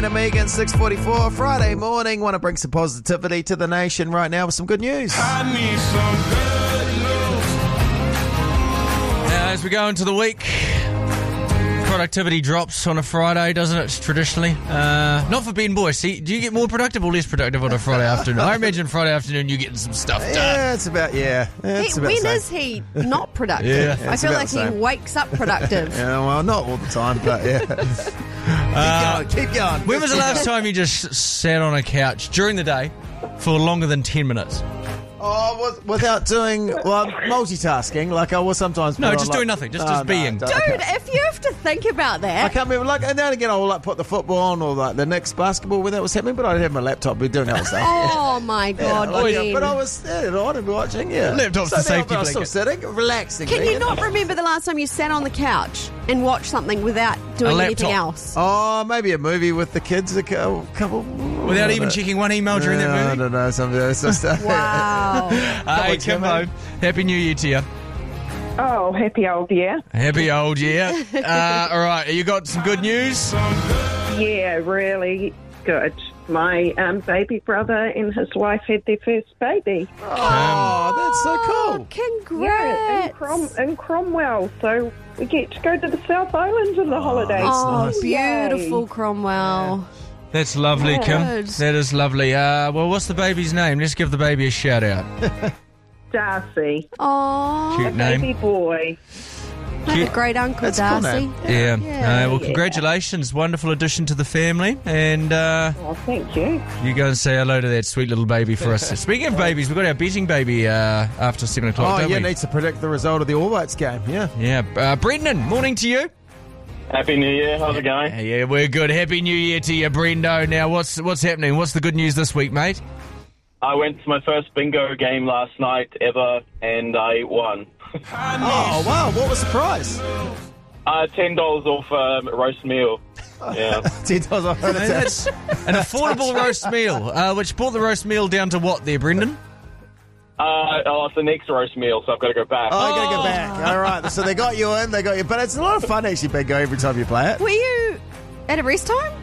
Megan, 6:44, Friday morning. Want to bring some positivity to the nation right now with some good news. I need some good news. As we go into the week, productivity drops on a Friday, doesn't it, traditionally? Not for Ben Boy. See, do you get more productive or less productive on a Friday afternoon? I imagine Friday afternoon you're getting some stuff done. Yeah, it's about When is he not productive? Yeah. I feel about like the he same. wakes up productive. Yeah, well, not all the time, but yeah. Keep going. When was the last time you just sat on a couch during the day for longer than 10 minutes? Oh, without doing multitasking, like I will sometimes. No, put just on, doing like, nothing, just being. Dude, if you have to think about I that. can't remember. Like, and now and again, I will put the football on or like the next basketball when that was happening. But I'd have my laptop, be doing other stuff. Oh my God, Ben. But I was on and watching. Yeah, Laptop's the now safety I'm still blanket. sitting, relaxing. Can you not remember the last time you sat on the couch and watched something without doing A anything laptop. else? Oh, maybe a movie with the kids, a couple. Without even checking one email during that I movie? don't know. Some stuff. Wow. Hey, Kimbo. Happy New Year to you. Oh, happy old year. Happy old year. All right, you got some good news? Yeah, really good. My baby brother and his wife had their first baby. Oh, that's so cool. Congrats. Yeah, in Cromwell. So we get to go to the South Island in the holidays. Oh, nice. beautiful, Cromwell. That's lovely, Kim. Good. That is lovely. Well, what's the baby's name? Let's give the baby a shout out. Darcy, Oh, Cute baby name. boy. have a great uncle, That's a cool Darcy. name. Yeah. Yeah. Well, congratulations. Wonderful addition to the family. And Oh, thank you. you go and say hello to that sweet little baby for us. Speaking of babies, we've got our betting baby after 7 o'clock, Oh, don't yeah, we? needs to predict the result of the All Whites game. Yeah. Yeah. Brendan, morning to you. Happy New Year. How's it going? Yeah, we're good. Happy New Year to you, Brendo. Now, what's happening? What's the good news this week, mate? I went to my first bingo game last night ever, and I won. Oh, wow. What was the prize? $10 off a roast meal. Yeah. $10 off. Hey, that's an affordable roast meal, which brought the roast meal down to what there, Brendan? It's the next roast meal, so I've got to go back. Oh, you got to go back. All right. So they got you in. But it's a lot of fun actually, bingo, every time you play it. Were you at a rest time?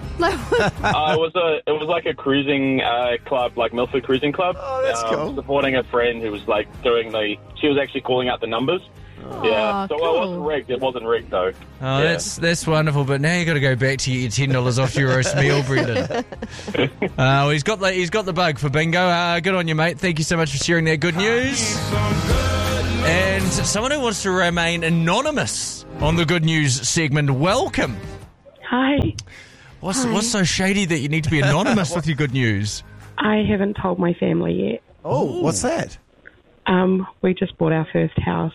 It was like a cruising club, like Milford Cruising Club. Oh, that's cool. Supporting a friend who was like she was actually calling out the numbers. Yeah. So cool. it wasn't rigged. It wasn't rigged though. Oh, Yeah. that's wonderful. But now you got to go back to your $10 off your roast meal, Brendan. Well, he's got the bug for bingo. Good on you, mate. Thank you so much for sharing that good news. And someone who wants to remain anonymous on the good news segment, welcome. Hi. What's so shady that you need to be anonymous with your good news? I haven't told my family yet. Oh, what's that? We just bought our first house.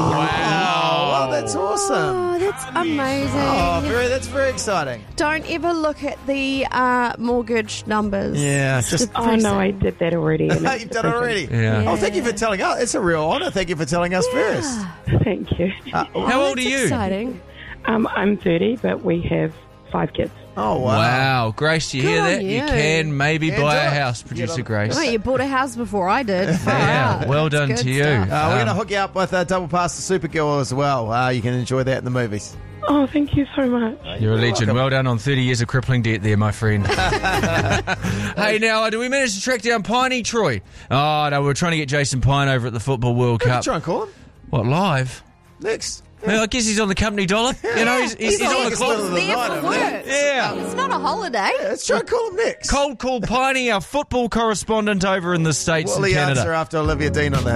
Oh, that's awesome. Oh, that's amazing. Oh, that's very exciting. Don't ever look at the mortgage numbers. Yeah, it's just Oh, no, I did that already. and it's you've done it already. Yeah. Oh, thank you for telling us. It's a real honour. Thank you for telling us first. Thank you. How old are That's you? exciting. I'm 30, but we have 5 kids. Oh, wow. Wow, Grace, you hear Good on that? You you. can maybe Yeah, buy do a it. house, Producer Get on- Grace. Oh, you bought a house before I did. Far Yeah, out. well That's done good to you. stuff. We're going to hook you up with a double pass to Supergirl as well. You can enjoy that in the movies. Oh, thank you so much. You're a legend. welcome. Well done on 30 years of crippling debt there, my friend. Hey, now, do we manage to track down Piney, Troy? Oh, no, we're trying to get Jason Pine over at the Football World Cup. Try and call him What, live? next. Well, I guess he's on the company dollar. You know, he's on the like clock. it's There Night for over work. there. Yeah. It's not a holiday. Let's try and call him next. Cold call Piney, our football correspondent over in the States Will and he Canada. answer after Olivia Dean on that?